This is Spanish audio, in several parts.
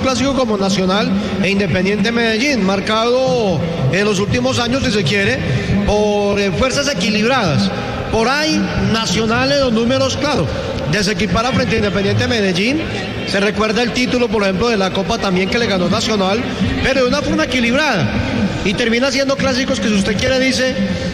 clásico como Nacional e Independiente Medellín, marcado en los últimos años, si se quiere, por fuerzas equilibradas. Por ahí, Nacional en los números, claro, desequipara frente a Independiente Medellín. Se recuerda el título, por ejemplo, de la Copa también que le ganó Nacional, pero de una forma equilibrada. Y termina siendo clásicos que, si usted quiere, dice,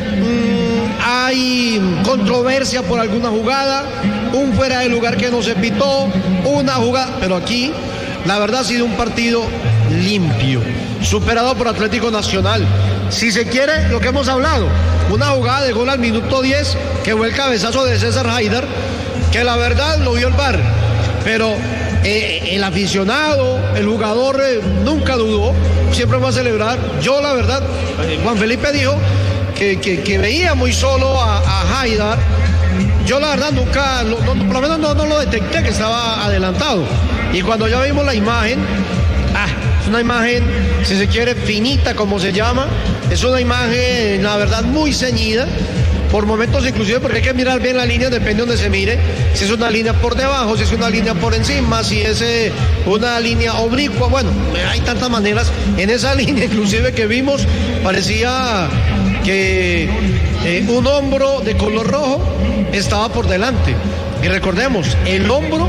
hay controversia por alguna jugada, un fuera de lugar que no se pitó, una jugada, pero aquí la verdad ha sido un partido limpio, superado por Atlético Nacional. Si se quiere, lo que hemos hablado, una jugada de gol al minuto 10, que fue el cabezazo de César Haidar, que la verdad lo vio el VAR, pero el aficionado, el jugador nunca dudó, siempre va a celebrar. Yo la verdad, Juan Felipe dijo que veía muy solo a Haidar. Yo la verdad nunca, por lo menos no lo detecté que estaba adelantado. Y cuando ya vimos la imagen, es una imagen, si se quiere, finita, como se llama. Es una imagen, la verdad, muy ceñida. Por momentos inclusive, porque hay que mirar bien la línea, depende de donde se mire, si es una línea por debajo, si es una línea por encima, si es una línea oblicua. Bueno, hay tantas maneras. En esa línea inclusive que vimos, parecía que un hombro de color rojo estaba por delante. Y recordemos, el hombro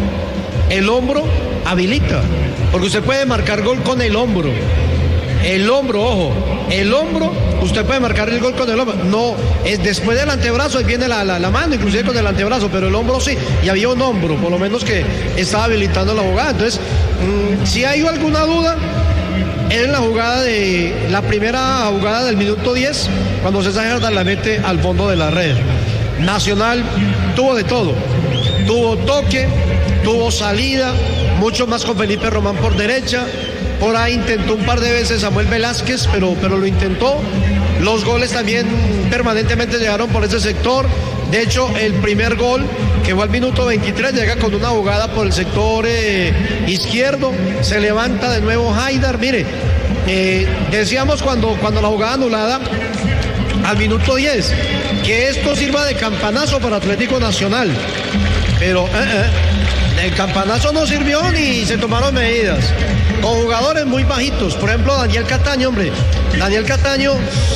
habilita, porque usted puede marcar gol con el hombro. El hombro, ojo, el hombro, usted puede marcar el gol con el hombro. No, es después del antebrazo, ahí viene la mano, inclusive con el antebrazo, pero el hombro sí, y había un hombro, por lo menos, que estaba habilitando la jugada. Entonces, si hay alguna duda, es en la primera jugada del minuto 10, cuando César Haidar la mete al fondo de la red. Nacional tuvo de todo, tuvo toque, tuvo salida, mucho más con Felipe Román por derecha. Por ahí intentó un par de veces Samuel Velázquez, pero lo intentó. Los goles también permanentemente llegaron por ese sector. De hecho, el primer gol, que fue al minuto 23, llega con una jugada por el sector izquierdo. Se levanta de nuevo Haidar. Mire, decíamos cuando la jugada anulada, al minuto 10, que esto sirva de campanazo para Atlético Nacional. Pero el campanazo no sirvió ni se tomaron medidas. Con jugadores muy bajitos, por ejemplo Daniel Cataño, hombre. Daniel Cataño,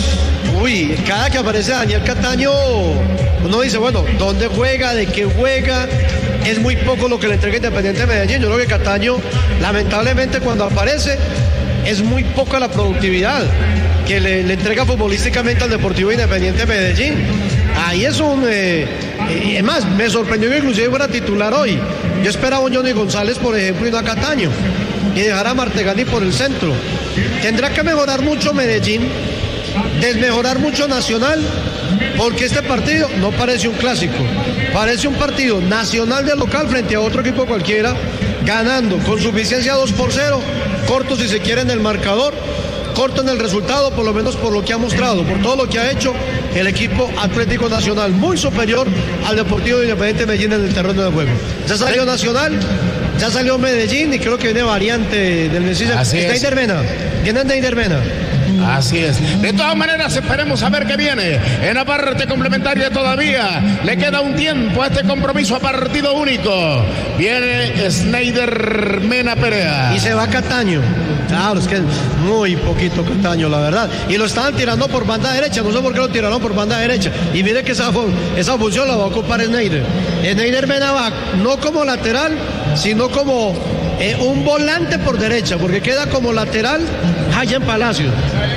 cada que aparece Daniel Cataño, uno dice, bueno, ¿dónde juega? ¿De qué juega? Es muy poco lo que le entrega Independiente Medellín. Yo creo que Cataño, lamentablemente, cuando aparece, es muy poca la productividad que le entrega futbolísticamente al Deportivo Independiente Medellín. Ahí es es más, me sorprendió que inclusive fuera titular hoy. Yo esperaba a Johnny González, por ejemplo, y no a Cataño, y dejar a Martegani por el centro. Tendrá que mejorar mucho Medellín, desmejorar mucho Nacional, porque este partido no parece un clásico, parece un partido Nacional de local frente a otro equipo cualquiera, ganando con suficiencia 2-0, corto si se quiere en el marcador, corto en el resultado, por lo menos por lo que ha mostrado, por todo lo que ha hecho el equipo Atlético Nacional, muy superior al Deportivo Independiente Medellín en el terreno de juego. Ya salió Nacional, ya salió Medellín, y creo que viene variante del Mesías. Está Indermena, vienen de Indermena. Así es. De todas maneras, esperemos a ver qué viene. En la parte complementaria todavía le queda un tiempo a este compromiso a partido único. Viene Snyder Mena Perea. Y se va Cataño. Claro, es que es muy poquito Cataño, la verdad. Y lo estaban tirando por banda derecha. No sé por qué lo tiraron por banda derecha. Y mire que esa función la va a ocupar Snyder. Snyder Mena va no como lateral, sino como un volante por derecha, porque queda como lateral Hayan Palacios.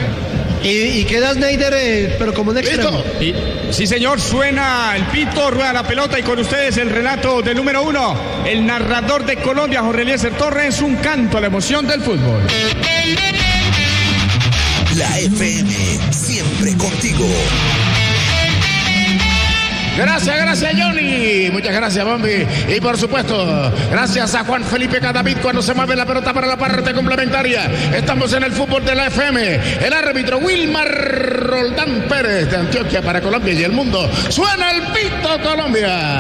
Y queda Snyder, pero como un extremo. Sí, señor, suena el pito, rueda la pelota, y con ustedes el relato del número 1, el narrador de Colombia, Jorge Eliezer Torres, un canto a la emoción del fútbol. La FM, siempre contigo. Gracias Johnny, muchas gracias Bombi, y por supuesto gracias a Juan Felipe Cadavid cuando se mueve la pelota para la parte complementaria. Estamos en el fútbol de la FM. El árbitro Wilmar Roldán Pérez de Antioquia para Colombia y el mundo. Suena el pito Colombia.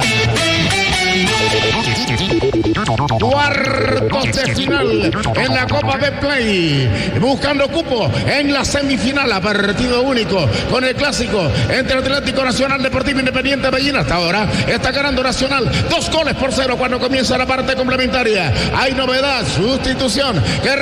Cuartos de final en la Copa Betplay, buscando cupo en la semifinal a partido único con el clásico entre Atlético Nacional Deportivo Independiente Medellín. Hasta ahora está ganando Nacional 2-0 cuando comienza la parte complementaria. Hay novedad, sustitución que